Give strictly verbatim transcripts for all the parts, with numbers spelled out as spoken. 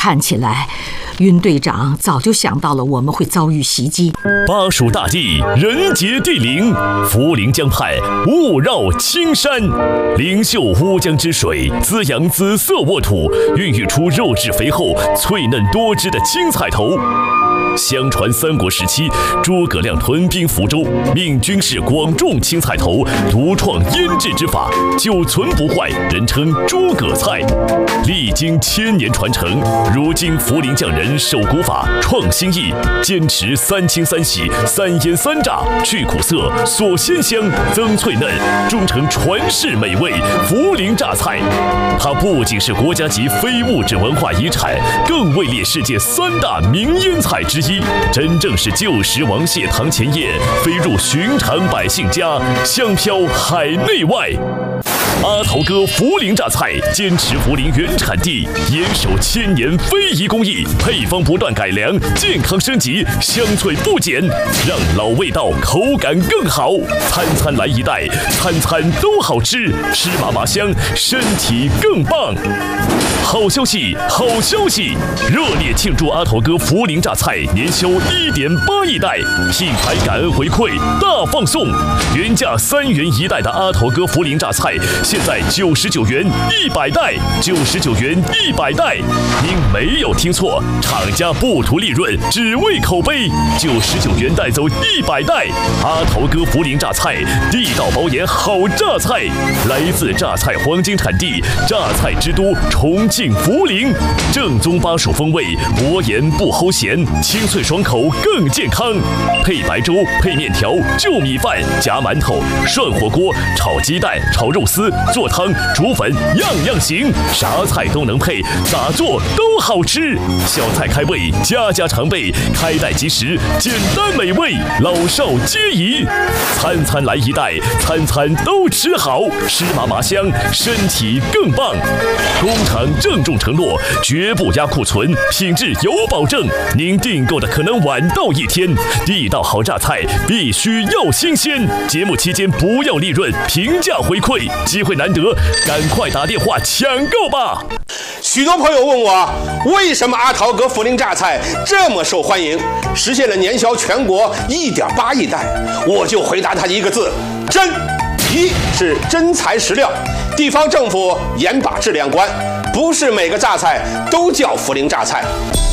看起来，云队长早就想到了我们会遭遇袭击。 巴蜀大地，人杰地灵，涪陵江畔雾绕青山，灵秀乌江之水滋养紫色沃土，孕育出肉质肥厚、脆嫩多汁的青菜头。相传三国时期，诸葛亮屯兵福州，命军士广种青菜头，独创腌制之法，久存不坏，人称诸葛菜。历经千年传承，如今涪陵匠人手古法创新意，坚持三清三洗、三腌三炸，去苦涩、锁鲜香、增脆嫩，终成传世美味涪陵榨菜。它不仅是国家级非物质文化遗产，更位列世界三大名腌菜之一。真正是旧时王谢堂前燕，飞入寻常百姓家，香飘海内外。阿桃哥涪陵榨菜坚持涪陵原产地，严守千年非遗工艺，配方不断改良，健康升级，香脆不减，让老味道口感更好。餐餐来一袋，餐餐都好吃，吃麻麻香，身体更棒。好消息，好消息！热烈庆祝阿桃哥涪陵榨菜年销一点八亿袋，品牌感恩回馈大放送，原价三元一袋的阿桃哥涪陵榨菜，现在九十九元一百袋，九十九元一百袋。您没有听错，厂家不图利润，只为口碑，九十九元带走一百袋。阿桃哥涪陵榨菜，地道保研好榨菜，来自榨菜黄金产地，榨菜之都重庆涪陵，正宗巴蜀风味，薄盐不齁咸，清脆爽口更健康。配白粥，配面条，就米饭，夹馒头，涮火锅，炒鸡蛋，炒肉丝，做汤，煮粉，样样行，啥菜都能配，咋做都好吃。小菜开胃，家家常备，开袋即食，简单美味，老少皆宜。餐餐来一袋，餐餐都吃好，吃麻麻香，身体更棒。工厂郑重承诺，绝不压库存，品质有保证。您订购的可能晚到一天，地道好榨菜必须要新鲜。节目期间不要利润，平价回馈，机会难得，赶快打电话抢购吧！ 许多朋友问我，为什么阿桃哥涪陵榨菜这么受欢迎，实现了年销全国一点八亿袋？我就回答他一个字：真。一是真材实料，地方政府严把质量关，不是每个榨菜都叫涪陵榨菜。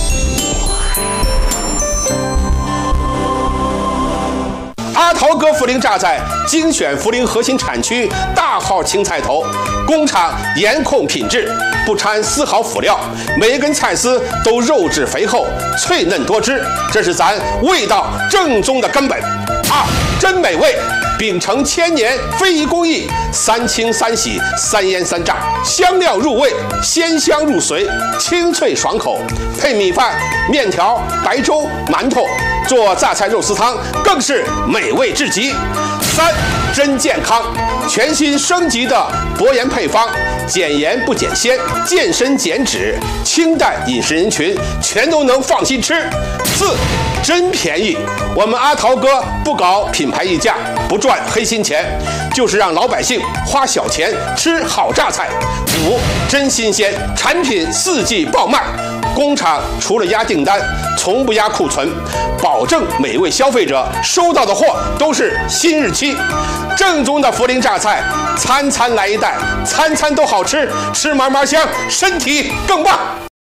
阿桃哥涪陵榨菜精选涪陵核心产区大号青菜头，工厂严控品质，不掺丝毫辅料，每一根菜丝都肉质肥厚，脆嫩多汁，这是咱味道正宗的根本。二，真美味，秉承千年非遗工艺，三清三洗三腌三炸，香料入味，鲜香入髓，清脆爽口，配米饭、面条、白粥、馒头，做榨菜肉丝汤更是美味至极。三，真健康，全新升级的薄盐配方，减盐不减鲜，健身减脂，清淡饮食人群全都能放心吃。四，真便宜，我们阿桃哥不搞品牌溢价，不赚黑心钱，就是让老百姓花小钱吃好榨菜。五，真新鲜，产品四季爆卖，工厂除了压订单，从不压库存，保证每位消费者收到的货都是新日期。正宗的涪陵榨菜，餐餐来一袋，餐餐都好吃，吃嘛嘛香，身体更棒。